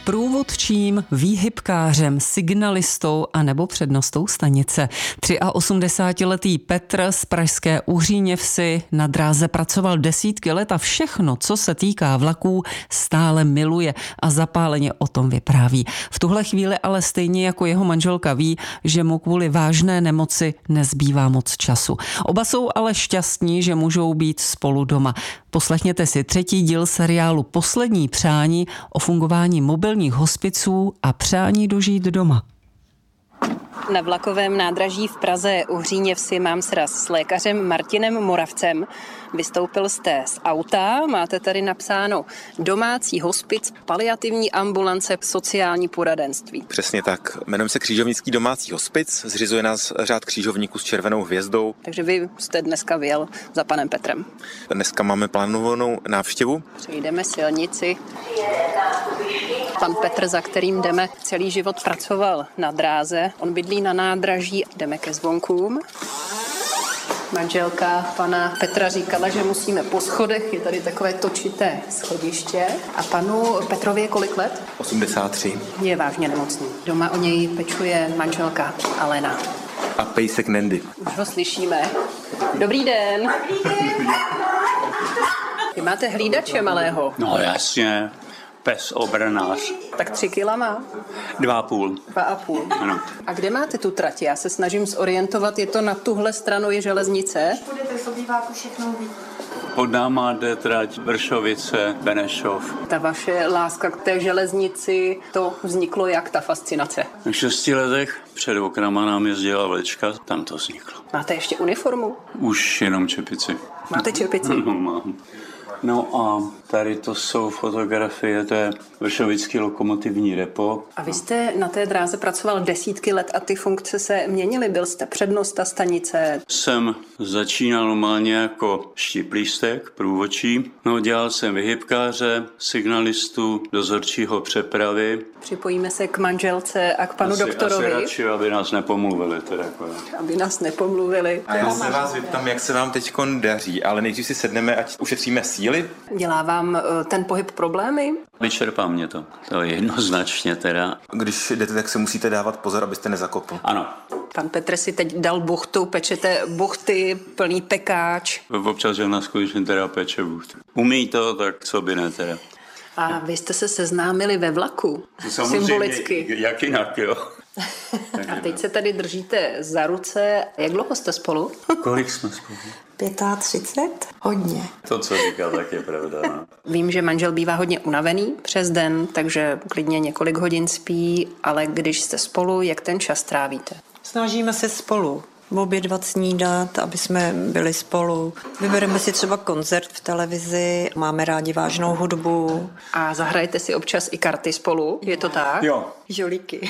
průvodčím, výhybkářem, signalistou a nebo přednostou stanice. 83letý Petr z pražské Uhříněvsi na dráze pracoval desítky let a všechno, co se týká vlaků, stále miluje a zapáleně o tom vypráví. V tuhle chvíli ale stejně jako jeho manželka ví, že mu kvůli vážné nemoci nezbývá moc času. Oba jsou ale šťastní, že můžou být spolu doma. Poslechněte si 3. díl seriálu Poslední přání o fungování mobilních hospiců a přání dožít doma. Na vlakovém nádraží v Praze Uhříněvsi mám sraz s lékařem Martinem Moravcem. Vystoupil jste z auta, máte tady napsáno domácí hospic, paliativní ambulance, sociální poradenství. Přesně tak. Jmenujeme se Křižovnický domácí hospic, zřizuje nás řád křižovníků s červenou hvězdou. Takže vy jste dneska vyjel za panem Petrem. Dneska máme plánovanou návštěvu. Přejdeme silnici. Pan Petr, za kterým jdeme, celý život pracoval na dráze. On bydlí na nádraží. Jdeme ke zvonkům. Manželka pana Petra říkala, že musíme po schodech. Je tady takové točité schodiště. A panu Petrovi je kolik let? 83. Je vážně nemocný. Doma o něj pečuje manželka Alena. A pejsek Nandy. Už ho slyšíme. Dobrý den. Vy máte hlídače malého? No jasně, pes obrnář. Tak 3 kila má? 2,5. 2,5. Ano. A kde máte tu trať? Já se snažím zorientovat, je to na tuhle stranu je železnice? Budete z obýváku všechno vidět. Pod náma jde trať Vršovice, Benešov. Ta vaše láska k té železnici, to vzniklo jak, ta fascinace? V 6 letech před oknama nám jezdila vlečka, tam to vzniklo. Máte ještě uniformu? Už jenom čepici. Máte čepici? No, mám. No a tady to jsou fotografie, to je Vršovický lokomotivní depo. A vy jste na té dráze pracoval desítky let a ty funkce se měnily. Byl jste přednosta stanice. Jsem začínal normálně jako štiplístek, průvodčí. No, dělal jsem vyhybkáře, signalistu, dozorčího přepravy. Připojíme se k manželce a k panu doktorovi. Asi radši, aby nás nepomluvili. Teda. Aby nás nepomluvili. A já se vás zeptám, jak se vám teď daří, ale nejdřív si sedneme, ať ušetříme síly. Dělá vám ten pohyb problémy? Vyčerpá mě to. To je jednoznačně teda. Když jdete, tak se musíte dávat pozor, abyste nezakopl. Ano. Pan Petr si teď dal buchtu, pečete buchty, plný pekáč. Občas žena skutečně teda peče buchty. Umí to, tak co by ne teda. A vy jste se seznámili ve vlaku, symbolicky. Jak jinak, jo. A teď se tady držíte za ruce. Jak dlouho jste spolu? Kolik jsme spolu? 35? Hodně. To, co říkal, tak je pravda. No. Vím, že manžel bývá hodně unavený přes den, takže klidně několik hodin spí, ale když jste spolu, jak ten čas trávíte? Snažíme se spolu obědvat, snídat, aby jsme byli spolu. Vybereme si třeba koncert v televizi, máme rádi vážnou hudbu. A zahrajete si občas i karty spolu, je to tak? Jo. Žolíky.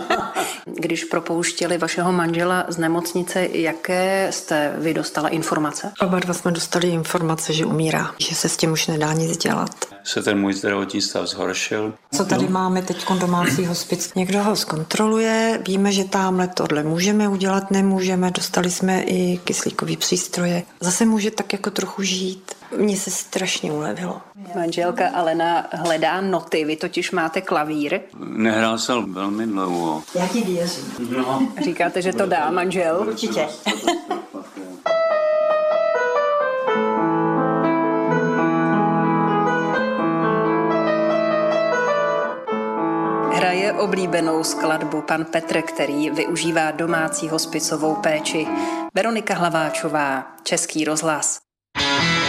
Když propouštěli vašeho manžela z nemocnice, jaké jste vy dostala informace? Oba dva jsme dostali informace, že umírá, že se s tím už nedá nic dělat. Se ten můj zdravotní stav zhoršil. Co tady máme teď domácí hospic? Někdo ho zkontroluje, víme, že tamhle tohle můžeme udělat, nemůžeme, dostali jsme i kyslíkový přístroje. Zase může tak jako trochu žít. Mně se strašně ulevilo. Manželka Alena hledá noty, vy totiž máte klavír. Nehrál jsem velmi dlouho. Já ti věřím. No. Říkáte, že to dá manžel? Určitě. Hraje oblíbenou skladbu pan Petr, který využívá domácí hospicovou péči. Veronika Hlaváčová, Český rozhlas.